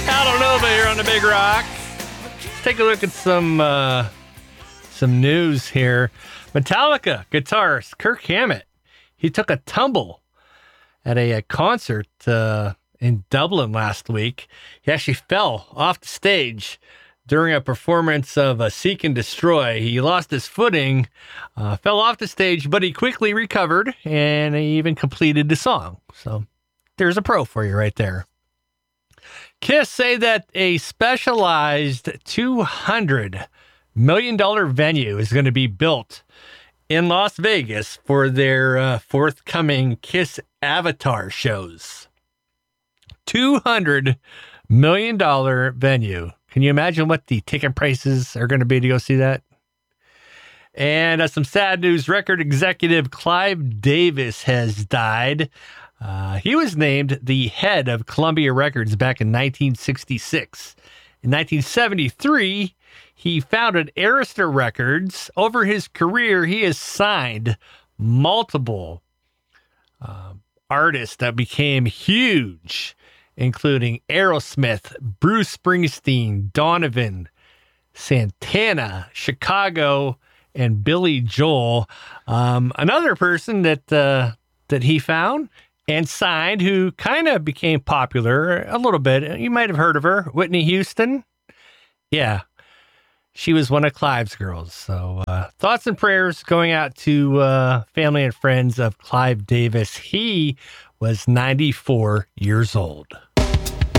I don't know, but here on the Big Rock, let's take a look at some news here. Metallica guitarist Kirk Hammett, he took a tumble at a concert in Dublin last week. He actually fell off the stage during a performance of Seek and Destroy. He lost his footing, fell off the stage, but he quickly recovered, and he even completed the song. So there's a pro for you right there. Kiss say that a specialized $200 million venue is going to be built in Las Vegas for their forthcoming Kiss Avatar shows. $200 million venue. Can you imagine what the ticket prices are going to be to go see that? And some sad news. Record executive Clive Davis has died. He was named the head of Columbia Records back in 1966. In 1973, he founded Arista Records. Over his career, he has signed multiple artists that became huge, including Aerosmith, Bruce Springsteen, Donovan, Santana, Chicago, and Billy Joel. Another person that he found and signed, who kind of became popular a little bit. You might have heard of her, Whitney Houston. Yeah, she was one of Clive's girls. So thoughts and prayers going out to family and friends of Clive Davis. He was 94 years old.